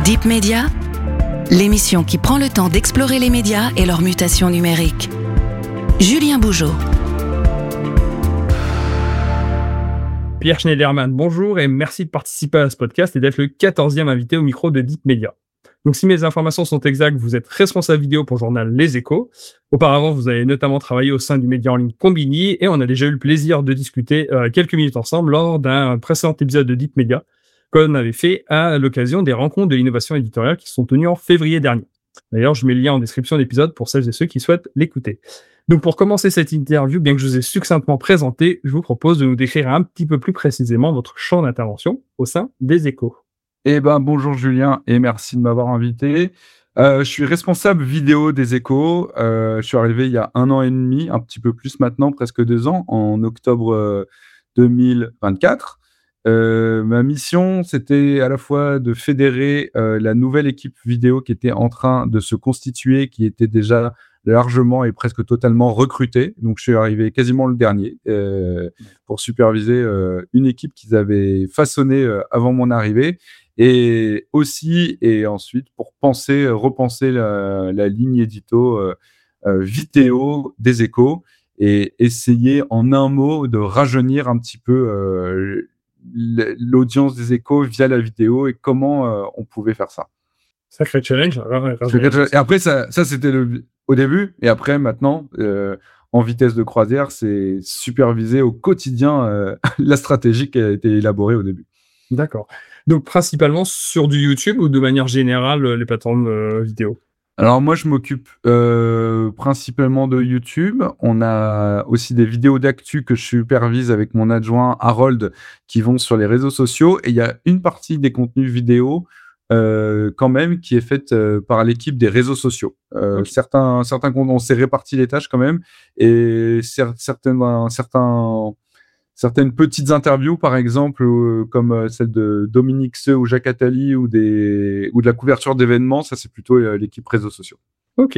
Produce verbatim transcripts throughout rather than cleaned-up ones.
Deep Media, l'émission qui prend le temps d'explorer les médias et leurs mutations numériques. Julien Bougeaud. Pierre Schneiderman, bonjour et merci de participer à ce podcast et d'être le quatorzième invité au micro de Deep Media. Donc si mes informations sont exactes, vous êtes responsable vidéo pour le journal Les Échos. Auparavant, vous avez notamment travaillé au sein du média en ligne Combini et on a déjà eu le plaisir de discuter euh, quelques minutes ensemble lors d'un précédent épisode de Deep Media qu'on avait fait à l'occasion des rencontres de l'innovation éditoriale qui se sont tenues en février dernier. D'ailleurs, je mets le lien en description de l'épisode pour celles et ceux qui souhaitent l'écouter. Donc pour commencer cette interview, bien que je vous ai succinctement présenté, je vous propose de nous décrire un petit peu plus précisément votre champ d'intervention au sein des Échos. Eh ben, bonjour Julien et merci de m'avoir invité. Euh, je suis responsable vidéo des Échos. Euh, je suis arrivé il y a un an et demi, un petit peu plus maintenant, presque deux ans, en octobre euh, deux mille vingt-quatre. Euh, ma mission, c'était à la fois de fédérer euh, la nouvelle équipe vidéo qui était en train de se constituer, qui était déjà largement et presque totalement recrutée. Donc, je suis arrivé quasiment le dernier euh, pour superviser euh, une équipe qu'ils avaient façonnée euh, avant mon arrivée. Et aussi, et ensuite, pour penser, repenser la, la ligne édito euh, euh, vidéo des Échos et essayer en un mot de rajeunir un petit peu euh, l'audience des Échos via la vidéo et comment euh, on pouvait faire ça. Sacré challenge. Et après, ça, ça c'était le, au début. Et après, maintenant, euh, en vitesse de croisière, c'est superviser au quotidien euh, la stratégie qui a été élaborée au début. D'accord. Donc, principalement sur du YouTube ou de manière générale, les plateformes euh, vidéo? Alors, moi, je m'occupe euh, principalement de YouTube. On a aussi des vidéos d'actu que je supervise avec mon adjoint Harold qui vont sur les réseaux sociaux. Et il y a une partie des contenus vidéo euh, quand même qui est faite euh, par l'équipe des réseaux sociaux. Euh, okay. Certains, certains, on s'est réparti les tâches quand même. Et cer- certains... certains Certaines petites interviews, par exemple, euh, comme euh, celle de Dominique Seux ou Jacques Attali ou, des... ou de la couverture d'événements, ça, c'est plutôt euh, l'équipe réseaux sociaux. Ok.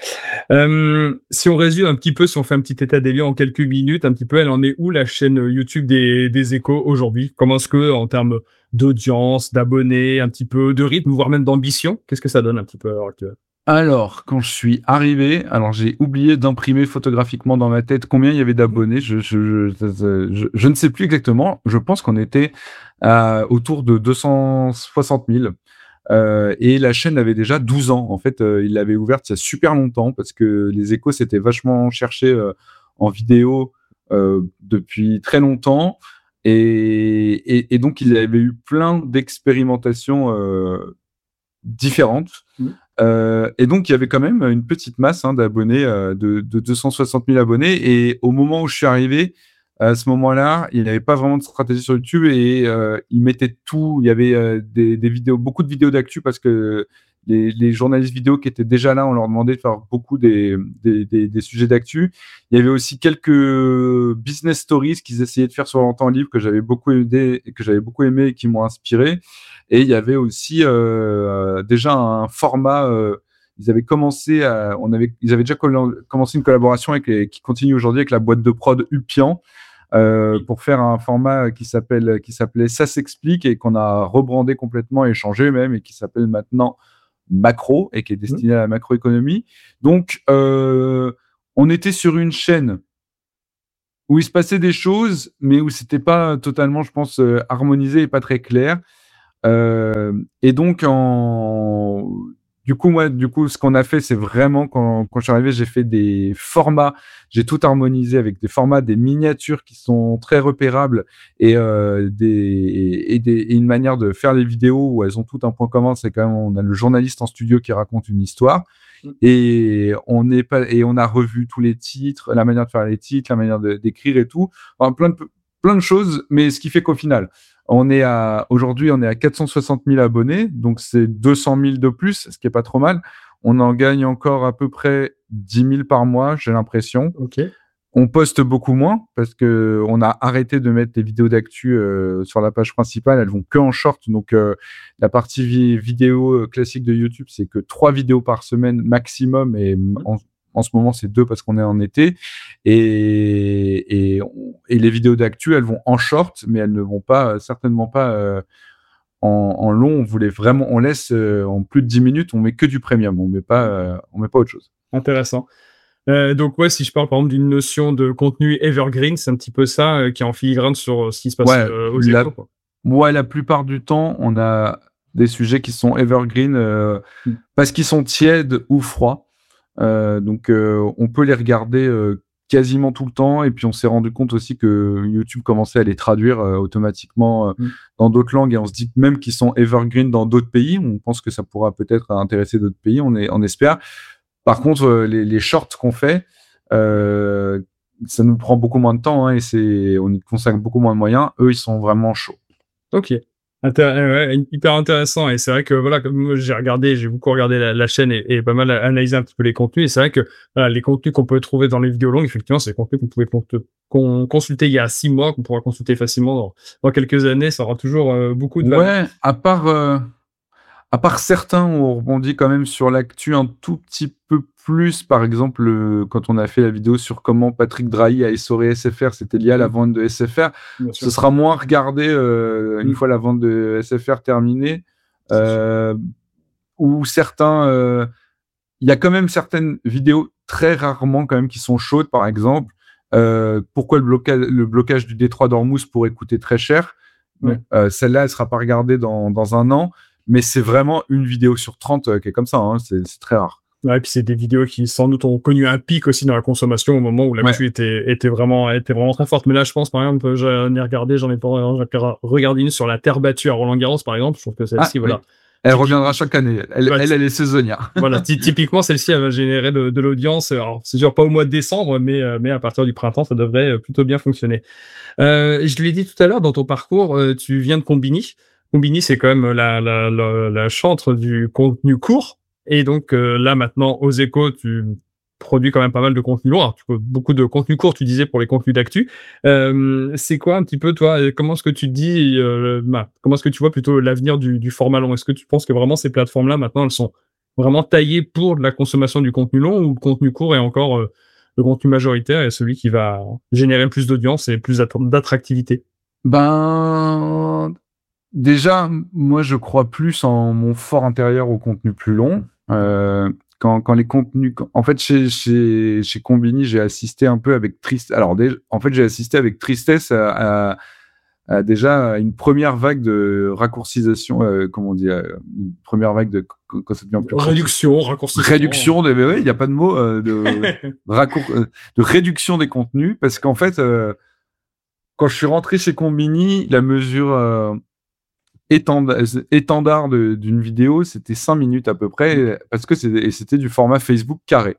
Euh, si on résume un petit peu, si on fait un petit état des lieux en quelques minutes, un petit peu, elle en est où la chaîne YouTube des, des Échos aujourd'hui? Comment est-ce que, en termes d'audience, d'abonnés, un petit peu de rythme, voire même d'ambition, qu'est-ce que ça donne un petit peu à l'heure actuelle? Alors, quand je suis arrivé, alors j'ai oublié d'imprimer photographiquement dans ma tête combien il y avait d'abonnés. Je, je, je, je, je ne sais plus exactement. Je pense qu'on était euh, autour de deux cent soixante mille. Euh, et la chaîne avait déjà douze ans. En fait, euh, il l'avait ouverte il y a super longtemps parce que les Échos s'étaient vachement cherchés euh, en vidéo euh, depuis très longtemps. Et, et, et donc, il avait eu plein d'expérimentations euh, différentes. Mmh. Euh, et donc, il y avait quand même une petite masse hein, d'abonnés, euh, de, de deux cent soixante mille abonnés. Et au moment où je suis arrivé, à ce moment-là, il n'avait pas vraiment de stratégie sur YouTube et euh, il mettait tout. Il y avait euh, des, des vidéos, beaucoup de vidéos d'actu parce que les, les journalistes vidéo qui étaient déjà là, on leur demandait de faire beaucoup des, des, des, des sujets d'actu. Il y avait aussi quelques business stories qu'ils essayaient de faire sur leur temps libre que j'avais beaucoup aidé, que j'avais beaucoup aimé et qui m'ont inspiré. Et il y avait aussi euh, déjà un format. Euh, ils avaient commencé, à, on avait, ils avaient déjà coll- commencé une collaboration avec les, qui continue aujourd'hui avec la boîte de prod Upian euh, pour faire un format qui s'appelle, qui s'appelait Ça s'explique et qu'on a rebrandé complètement et changé même et qui s'appelle maintenant Macro et qui est destiné mmh. à la macroéconomie. Donc, euh, on était sur une chaîne où il se passait des choses, mais où c'était pas totalement, je pense, euh, harmonisé et pas très clair. Euh, et donc, en... du coup, moi, du coup, ce qu'on a fait, c'est vraiment quand, quand je suis arrivé, j'ai fait des formats, j'ai tout harmonisé avec des formats, des miniatures qui sont très repérables et, euh, des, et, des, et une manière de faire les vidéos où elles ont tout un point commun, c'est quand même, on a le journaliste en studio qui raconte une histoire. Et on, est pas, et on a revu tous les titres, la manière de faire les titres, la manière de, d'écrire et tout. Enfin, plein de, plein de choses, mais ce qui fait qu'au final, on est à, aujourd'hui, on est à quatre cent soixante mille abonnés, donc c'est deux cent mille de plus, ce qui est pas trop mal. On en gagne encore à peu près dix mille par mois, j'ai l'impression. Okay. On poste beaucoup moins parce que on a arrêté de mettre les vidéos d'actu euh, sur la page principale. Elles vont que en short. Donc, euh, la partie vi- vidéo classique de YouTube, c'est que trois vidéos par semaine maximum. Et en, en ce moment, c'est deux parce qu'on est en été. Et, et, et les vidéos d'actu, elles vont en short, mais elles ne vont pas, certainement pas euh, en, en long, on voulait vraiment, on laisse euh, en plus de dix minutes, on met que du premium, on met pas, euh, on met pas autre chose. Intéressant. Euh, donc ouais, si je parle par exemple d'une notion de contenu evergreen, c'est un petit peu ça euh, qui est en filigrane sur euh, ce qui se passe Ouais, euh, aux la, échos, quoi. ouais, la plupart du temps, on a des sujets qui sont evergreen euh, Mm. parce qu'ils sont tièdes ou froids. Euh, donc, euh, on peut les regarder euh, quasiment tout le temps. Et puis, on s'est rendu compte aussi que YouTube commençait à les traduire euh, automatiquement euh, Mm. dans d'autres langues. Et on se dit même qu'ils sont evergreen dans d'autres pays. On pense que ça pourra peut-être intéresser d'autres pays. On, est, on espère. Par contre, euh, les, les shorts qu'on fait, euh, ça nous prend beaucoup moins de temps hein, et c'est, on y consacre beaucoup moins de moyens. Eux, ils sont vraiment chauds. Ok. Inter- ouais, hyper intéressant. Et c'est vrai que voilà, comme moi, j'ai regardé, j'ai beaucoup regardé la, la chaîne et, et pas mal analysé un petit peu les contenus. Et c'est vrai que voilà, les contenus qu'on peut trouver dans les vidéos longues, effectivement, c'est des contenus qu'on pouvait con- qu'on consulter il y a six mois, qu'on pourra consulter facilement dans, dans quelques années. Ça aura toujours euh, beaucoup de valeur. Ouais, à part, euh, à part certains où on rebondit quand même sur l'actu un tout petit peu plus, par exemple, euh, quand on a fait la vidéo sur comment Patrick Drahi a essoré S F R, c'était lié à la Mm. vente de S F R. Bien sûr. Ce sera moins regardé euh, une Mm. fois la vente de S F R terminée. C'est Euh, ou certains, euh, il y a quand même certaines vidéos très rarement quand même qui sont chaudes, par exemple. Euh, pourquoi le, bloca- le blocage du détroit d'Ormuz pourrait coûter très cher? Ouais. Euh, celle-là, elle sera pas regardée dans, dans un an, mais c'est vraiment une vidéo sur trente euh, qui est comme ça. Hein, c'est, c'est très rare. Ouais, et puis c'est des vidéos qui sans doute ont connu un pic aussi dans la consommation au moment où l'actu Ouais. était, était vraiment, était vraiment très forte. Mais là, je pense, par exemple, j'en ai regardé, j'en ai pas j'en ai regardé une sur la terre battue à Roland-Garros, par exemple. Je trouve que celle-ci, Ah, voilà. oui. Elle Typique- reviendra chaque année. Elle, Ouais, elle, elle est saisonnière. Voilà, ty- typiquement, celle-ci, elle va générer de, de l'audience. Alors, c'est sûr, pas au mois de décembre, mais, euh, mais à partir du printemps, ça devrait euh, plutôt bien fonctionner. Euh, je l'ai dit tout à l'heure, dans ton parcours, euh, tu viens de Combini. Combini, c'est quand même la, la, la, la chantre du contenu court. Et donc, euh, là, maintenant, aux échos, tu produis quand même pas mal de contenu long. Alors, tu peux beaucoup de contenu court, tu disais, pour les contenus d'actu. Euh, c'est quoi un petit peu, toi, euh, comment est-ce que tu dis, euh, bah, comment est-ce que tu vois plutôt l'avenir du, du format long? Est-ce que tu penses que vraiment ces plateformes-là, maintenant, elles sont vraiment taillées pour de la consommation du contenu long ou le contenu court est encore euh, le contenu majoritaire et celui qui va générer le plus d'audience et plus att- d'attractivité? Ben, déjà, moi, je crois plus en mon fort intérieur au contenu plus long. Euh, quand, quand les contenus, quand- en fait, chez, chez, chez Combini, j'ai assisté un peu avec tristesse. Alors, déjà, en fait, j'ai assisté avec tristesse à, à- à déjà à une première vague de raccourcisation, euh, comment on dit, euh, une première vague de quand quand ça devient plus court. Réduction, raccourcissement. Réduction des, il n'y a pas de mot euh, de, raccour- euh, de réduction des contenus, parce qu'en fait, euh, quand je suis rentré chez Combini, la mesure euh, étend- étendard de- d'une vidéo, c'était cinq minutes à peu près, parce que c'était, et c'était du format Facebook carré.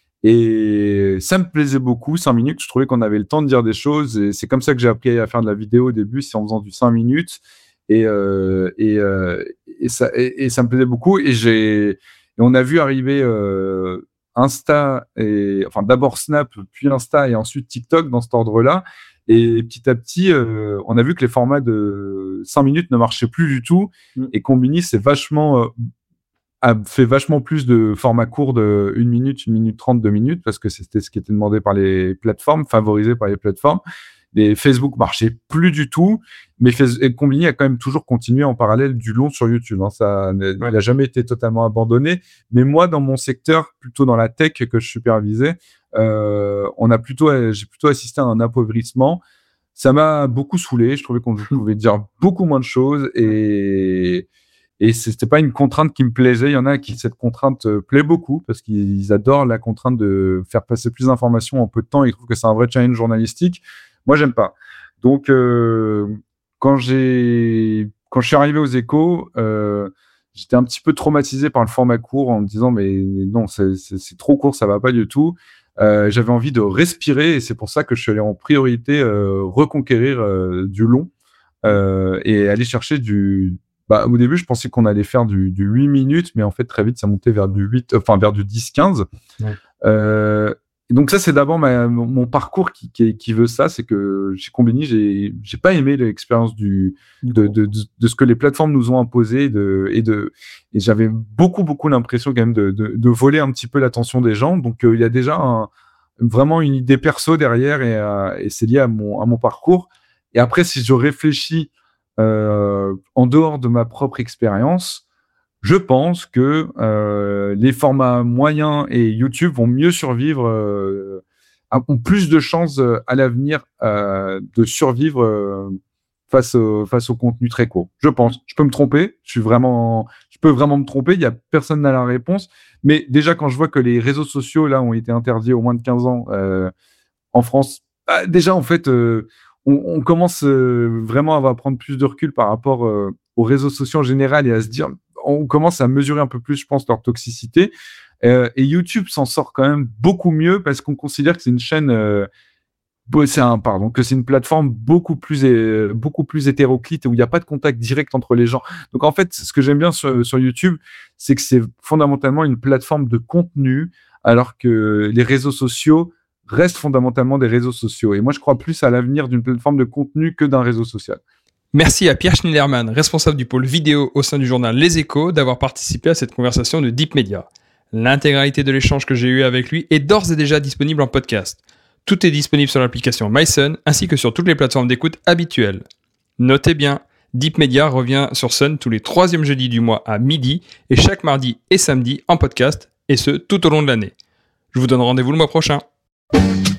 Et ça me plaisait beaucoup, cinq minutes. Je trouvais qu'on avait le temps de dire des choses. Et c'est comme ça que j'ai appris à faire de la vidéo au début, c'est en faisant du cinq minutes. Et, euh, et, euh, et, ça, et, et ça me plaisait beaucoup. Et, j'ai, et on a vu arriver euh, Insta, et, enfin d'abord Snap, puis Insta et ensuite TikTok dans cet ordre-là. Et petit à petit, euh, on a vu que les formats de cinq minutes ne marchaient plus du tout. Mm. Et Combini, c'est vachement... Euh, a fait vachement plus de formats courts de une minute, une minute trente, deux minutes, parce que c'était ce qui était demandé par les plateformes, favorisé par les plateformes. Les Facebook marchait plus du tout, mais et Combini a quand même toujours continué en parallèle du long sur YouTube. Hein. Ça n'a ouais. jamais été totalement abandonné. Mais moi, dans mon secteur, plutôt dans la tech que je supervisais, euh, on a plutôt, j'ai plutôt assisté à un appauvrissement. Ça m'a beaucoup saoulé. Je trouvais qu'on pouvait dire beaucoup moins de choses et Et c'était pas une contrainte qui me plaisait. Il y en a qui cette contrainte euh, plaît beaucoup parce qu'ils adorent la contrainte de faire passer plus d'informations en peu de temps. Ils trouvent que c'est un vrai challenge journalistique. Moi, j'aime pas. Donc, euh, quand j'ai, quand je suis arrivé aux Échos, euh, j'étais un petit peu traumatisé par le format court en me disant mais non, c'est, c'est, c'est trop court, ça va pas du tout. Euh, j'avais envie de respirer et c'est pour ça que je suis allé en priorité euh, reconquérir euh, du long euh, et aller chercher du Bah, au début, je pensais qu'on allait faire du, du huit minutes, mais en fait, très vite, ça montait vers du huit, enfin, vers du dix quinze. Ouais. Euh, et donc, ça, c'est d'abord ma, mon, mon parcours qui, qui, qui veut ça. C'est que chez Combini, j'ai, j'ai pas aimé l'expérience du, de, de, de, de ce que les plateformes nous ont imposé. De, et, de, et j'avais beaucoup, beaucoup l'impression quand même de, de, de voler un petit peu l'attention des gens. Donc, euh, il y a déjà un, vraiment une idée perso derrière et, euh, et c'est lié à mon, à mon parcours. Et après, si je réfléchis euh, en dehors de ma propre expérience, je pense que euh, les formats moyens et YouTube vont mieux survivre, euh, ont plus de chances euh, à l'avenir euh, de survivre euh, face au, face au contenu très court. Je pense. Je peux me tromper. Je suis vraiment, je peux vraiment me tromper. Il y a personne n'a la réponse. Mais déjà, quand je vois que les réseaux sociaux là ont été interdits au moins de quinze ans euh, en France, bah, déjà en fait, euh, on, on commence euh, vraiment à prendre plus de recul par rapport euh, aux réseaux sociaux en général et à se dire, on commence à mesurer un peu plus, je pense, leur toxicité. Euh, et YouTube s'en sort quand même beaucoup mieux parce qu'on considère que c'est une chaîne, euh, c'est un, pardon, que c'est une plateforme beaucoup plus, euh, beaucoup plus hétéroclite où il n'y a pas de contact direct entre les gens. Donc en fait, ce que j'aime bien sur, sur YouTube, c'est que c'est fondamentalement une plateforme de contenu, alors que les réseaux sociaux restent fondamentalement des réseaux sociaux. Et moi, je crois plus à l'avenir d'une plateforme de contenu que d'un réseau social. Merci à Pierre Schneiderman, responsable du pôle vidéo au sein du journal Les Échos, d'avoir participé à cette conversation de Deep Media. L'intégralité de l'échange que j'ai eu avec lui est d'ores et déjà disponible en podcast. Tout est disponible sur l'application MySun ainsi que sur toutes les plateformes d'écoute habituelles. Notez bien, Deep Media revient sur Sun tous les troisièmes jeudis du mois à midi et chaque mardi et samedi en podcast, et ce tout au long de l'année. Je vous donne rendez-vous le mois prochain.